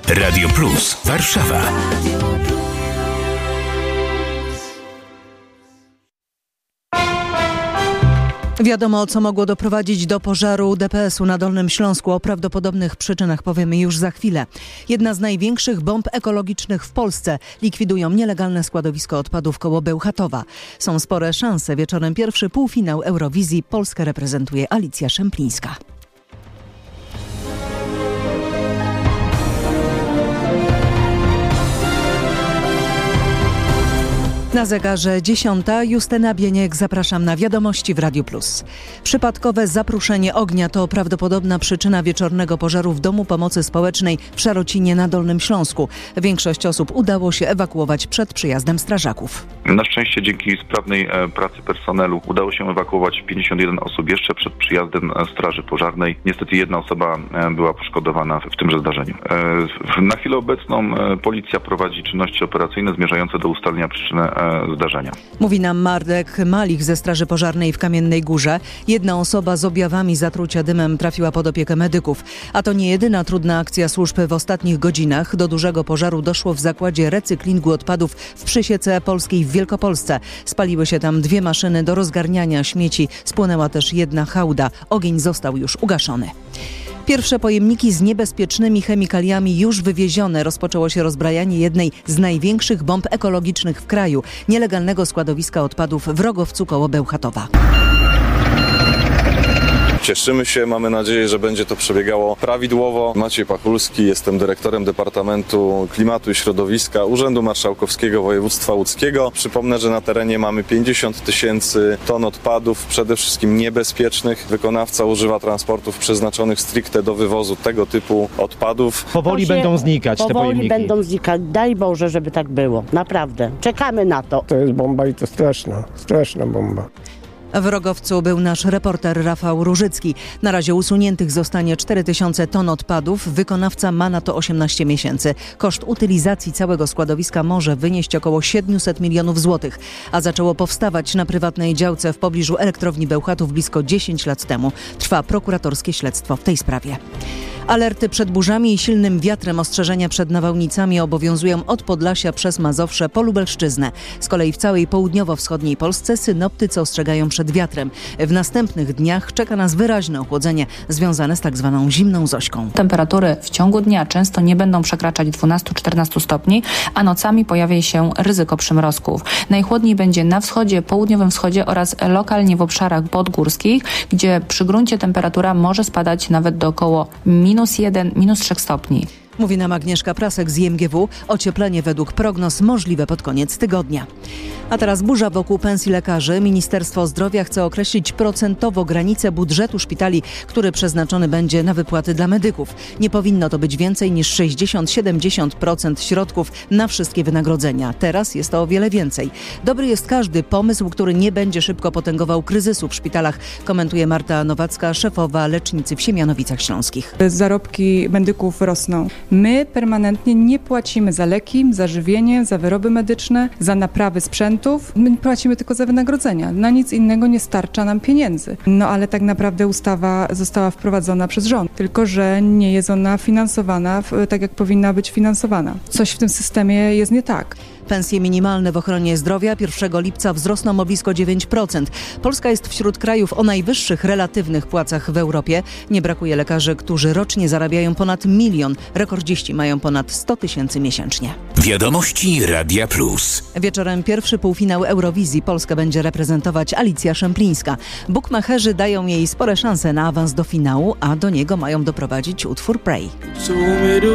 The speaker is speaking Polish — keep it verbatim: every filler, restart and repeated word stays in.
Radio Plus Warszawa. Wiadomo, co mogło doprowadzić do pożaru D P S-u na Dolnym Śląsku. O prawdopodobnych przyczynach powiemy już za chwilę. Jedna z największych bomb ekologicznych w Polsce likwidują nielegalne składowisko odpadów koło Bełchatowa. Są spore szanse. Wieczorem pierwszy półfinał Eurowizji. Polskę reprezentuje Alicja Szemplińska. Na zegarze dziesiąta. Justyna Bieniek, zapraszam na wiadomości w Radiu Plus. Przypadkowe zapruszenie ognia to prawdopodobna przyczyna wieczornego pożaru w Domu Pomocy Społecznej w Szarocinie na Dolnym Śląsku. Większość osób udało się ewakuować przed przyjazdem strażaków. Na szczęście dzięki sprawnej pracy personelu udało się ewakuować pięćdziesiąt jeden osób jeszcze przed przyjazdem straży pożarnej. Niestety jedna osoba była poszkodowana w tymże zdarzeniu. Na chwilę obecną policja prowadzi czynności operacyjne zmierzające do ustalenia przyczyny zdarzenia. Mówi nam Marek Malich ze Straży Pożarnej w Kamiennej Górze. Jedna osoba z objawami zatrucia dymem trafiła pod opiekę medyków. A to nie jedyna trudna akcja służb w ostatnich godzinach. Do dużego pożaru doszło w zakładzie recyklingu odpadów w Przysiece Polskiej w Wielkopolsce. Spaliły się tam dwie maszyny do rozgarniania śmieci. Spłonęła też jedna hałda. Ogień został już ugaszony. Pierwsze pojemniki z niebezpiecznymi chemikaliami już wywiezione. Rozpoczęło się rozbrajanie jednej z największych bomb ekologicznych w kraju. Nielegalnego składowiska odpadów w Rogowcu koło Bełchatowa. Cieszymy się, mamy nadzieję, że będzie to przebiegało prawidłowo. Maciej Pachulski, jestem dyrektorem Departamentu Klimatu i Środowiska Urzędu Marszałkowskiego Województwa Łódzkiego. Przypomnę, że na terenie mamy pięćdziesiąt tysięcy ton odpadów, przede wszystkim niebezpiecznych. Wykonawca używa transportów przeznaczonych stricte do wywozu tego typu odpadów. Powoli będą znikać te pojemniki. Powoli będą znikać. Daj Boże, żeby tak było. Naprawdę. Czekamy na to. To jest bomba i to straszna, straszna bomba. W Rogowcu był nasz reporter Rafał Różycki. Na razie usuniętych zostanie cztery tysiące ton odpadów. Wykonawca ma na to osiemnaście miesięcy. Koszt utylizacji całego składowiska może wynieść około siedemset milionów złotych. A zaczęło powstawać na prywatnej działce w pobliżu elektrowni Bełchatów blisko dziesięć lat temu. Trwa prokuratorskie śledztwo w tej sprawie. Alerty przed burzami i silnym wiatrem, ostrzeżenia przed nawałnicami obowiązują od Podlasia przez Mazowsze po Lubelszczyznę. Z kolei w całej południowo-wschodniej Polsce synoptycy ostrzegają przed wiatrem. W następnych dniach czeka nas wyraźne ochłodzenie związane z tak zwaną zimną Zośką. Temperatury w ciągu dnia często nie będą przekraczać dwanaście do czternastu stopni, a nocami pojawi się ryzyko przymrozków. Najchłodniej będzie na wschodzie, południowym wschodzie oraz lokalnie w obszarach podgórskich, gdzie przy gruncie temperatura może spadać nawet do około minus jeden, minus trzy stopni. Mówi nam Agnieszka Prasek z I M G W. Ocieplenie według prognoz możliwe pod koniec tygodnia. A teraz burza wokół pensji lekarzy. Ministerstwo Zdrowia chce określić procentowo granicę budżetu szpitali, który przeznaczony będzie na wypłaty dla medyków. Nie powinno to być więcej niż sześćdziesiąt do siedemdziesięciu procent środków na wszystkie wynagrodzenia. Teraz jest to o wiele więcej. Dobry jest każdy pomysł, który nie będzie szybko potęgował kryzysu w szpitalach, komentuje Marta Nowacka, szefowa lecznicy w Siemianowicach Śląskich. Zarobki medyków rosną. My permanentnie nie płacimy za leki, za żywienie, za wyroby medyczne, za naprawy sprzętów. My płacimy tylko za wynagrodzenia. Na nic innego nie starcza nam pieniędzy. No ale tak naprawdę ustawa została wprowadzona przez rząd, tylko że nie jest ona finansowana tak, jak powinna być finansowana. Coś w tym systemie jest nie tak. Pensje minimalne w ochronie zdrowia pierwszego lipca wzrosną o blisko dziewięć procent. Polska jest wśród krajów o najwyższych relatywnych płacach w Europie. Nie brakuje lekarzy, którzy rocznie zarabiają ponad milion. Rekordziści mają ponad sto tysięcy miesięcznie. Wiadomości Radia Plus. Wieczorem pierwszy półfinał Eurowizji. Polskę będzie reprezentować Alicja Szemplińska. Bukmacherzy dają jej spore szanse na awans do finału, a do niego mają doprowadzić utwór Pray.